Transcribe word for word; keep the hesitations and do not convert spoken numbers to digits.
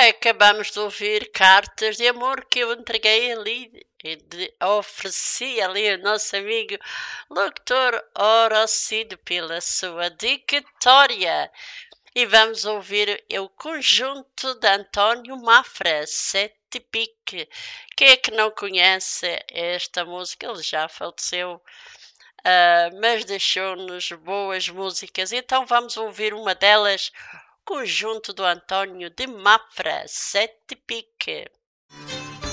Acabamos de ouvir Cartas de Amor que eu entreguei ali, e de, ofereci ali ao nosso amigo locutor Orocido pela sua dicatória. E vamos ouvir o conjunto de António Mafra, Sete Pique. Quem é que não conhece esta música? Ele já faleceu, uh, mas deixou-nos boas músicas. Então vamos ouvir uma delas, conjunto do António de Mafra, Sete Pique.